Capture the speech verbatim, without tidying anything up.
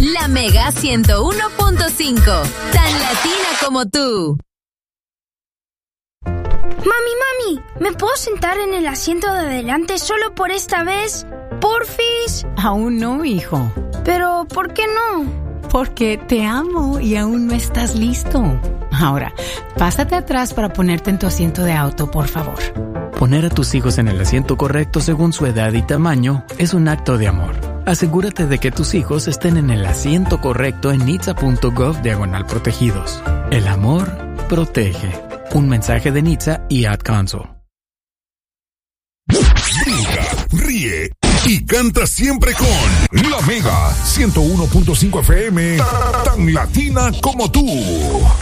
La Mega ciento uno punto cinco. Tan latina como tú. Mami, mami, ¿me puedo sentar en el asiento de adelante solo por esta vez? ¿Porfis? Aún no, hijo. Pero, ¿por qué no? Porque te amo y aún no estás listo. Ahora, pásate atrás para ponerte en tu asiento de auto, por favor. Poner a tus hijos en el asiento correcto según su edad y tamaño es un acto de amor. Asegúrate de que tus hijos estén en el asiento correcto en nitsa.gov diagonal protegidos. El amor protege. Un mensaje de Nitsa y Ad Council. Brinca, ríe y canta siempre con La Mega ciento uno punto cinco F M, tan latina como tú.